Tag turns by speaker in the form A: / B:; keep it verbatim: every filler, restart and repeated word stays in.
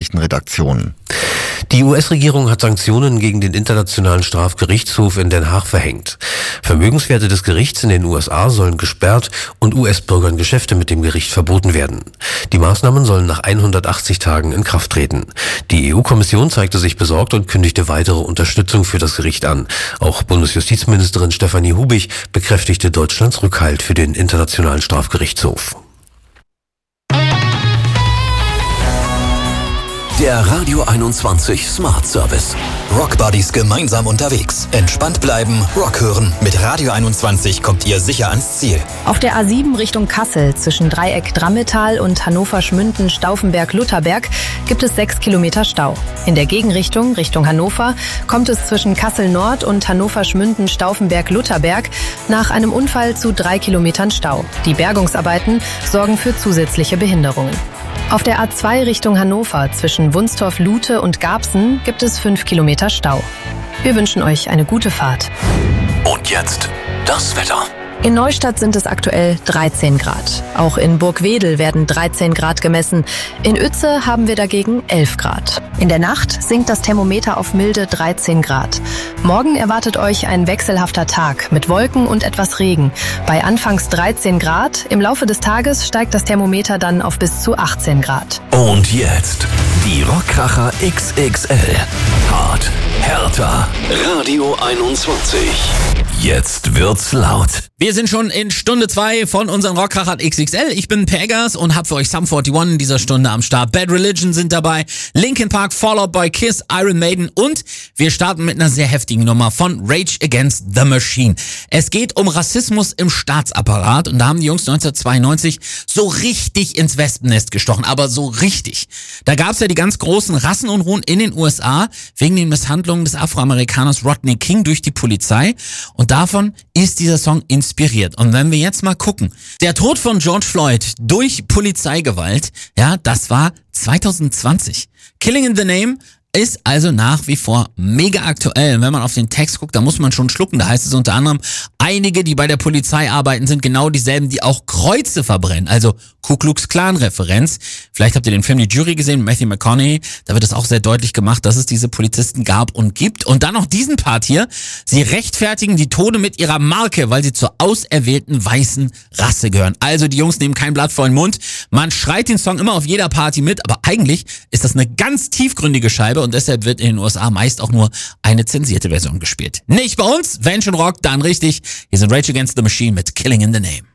A: Nachrichtenredaktion.
B: Die U S-Regierung hat Sanktionen gegen den Internationalen Strafgerichtshof in Den Haag verhängt. Vermögenswerte des Gerichts in den U S A sollen gesperrt und U S-Bürgern Geschäfte mit dem Gericht verboten werden. Die Maßnahmen sollen nach hundertachtzig Tagen in Kraft treten. Die E U-Kommission zeigte sich besorgt und kündigte weitere Unterstützung für das Gericht an. Auch Bundesjustizministerin Stefanie Hubig bekräftigte Deutschlands Rückhalt für den Internationalen Strafgerichtshof.
C: Der Radio einundzwanzig Smart Service. Rock Buddies gemeinsam unterwegs. Entspannt bleiben, Rock hören. Mit Radio einundzwanzig kommt ihr sicher ans Ziel.
D: Auf der A sieben Richtung Kassel zwischen Dreieck Drammetal und Hannover-Schmünden-Stauffenberg-Lutherberg gibt es sechs Kilometer Stau. In der Gegenrichtung, Richtung Hannover, kommt es zwischen Kassel Nord und Hannover-Schmünden-Stauffenberg-Lutherberg nach einem Unfall zu drei Kilometern Stau. Die Bergungsarbeiten sorgen für zusätzliche Behinderungen. Auf der A zwei Richtung Hannover zwischen Wunstorf-Lute und Garbsen gibt es fünf Kilometer Stau. Wir wünschen euch eine gute Fahrt.
C: Und jetzt das Wetter.
D: In Neustadt sind es aktuell dreizehn Grad. Auch in Burgwedel werden dreizehn Grad gemessen. In Uetze haben wir dagegen elf Grad. In der Nacht sinkt das Thermometer auf milde dreizehn Grad. Morgen erwartet euch ein wechselhafter Tag mit Wolken und etwas Regen. Bei anfangs dreizehn Grad, im Laufe des Tages steigt das Thermometer dann auf bis zu achtzehn Grad.
C: Und jetzt die Rockkracher X X L. Hart, härter. Radio einundzwanzig. Jetzt wird's laut.
E: Wir sind schon in Stunde zwei von unserem Rockkracher X X L. Ich bin Pegas und hab für euch Sum einundvierzig in dieser Stunde am Start. Bad Religion sind dabei, Linkin Park, Fall Out Boy, Kiss, Iron Maiden und wir starten mit einer sehr heftigen Nummer von Rage Against the Machine. Es geht um Rassismus im Staatsapparat und da haben die Jungs neunzehnhundertzweiundneunzig so richtig ins Wespennest gestochen, aber so richtig. Da gab's ja die ganz großen Rassenunruhen in den U S A wegen den Misshandlungen des Afroamerikaners Rodney King durch die Polizei und davon ist dieser Song inspiriert. Und wenn wir jetzt mal gucken, der Tod von George Floyd durch Polizeigewalt, ja, das war zweitausendzwanzig. Killing in the Name ist also nach wie vor mega aktuell. Und wenn man auf den Text guckt, da muss man schon schlucken. Da heißt es unter anderem, einige, die bei der Polizei arbeiten, sind genau dieselben, die auch Kreuze verbrennen. Also Ku Klux Klan Referenz. Vielleicht habt ihr den Film Die Jury gesehen, Matthew McConaughey. Da wird es auch sehr deutlich gemacht, dass es diese Polizisten gab und gibt. Und dann noch diesen Part hier. Sie rechtfertigen die Tode mit ihrer Marke, weil sie zur auserwählten weißen Rasse gehören. Also die Jungs nehmen kein Blatt vor den Mund. Man schreit den Song immer auf jeder Party mit, aber eigentlich ist das eine ganz tiefgründige Scheibe und deshalb wird in den U S A meist auch nur eine zensierte Version gespielt. Nicht bei uns, wenn schon Rock, dann richtig. Hier sind Rage Against the Machine mit Killing in the Name.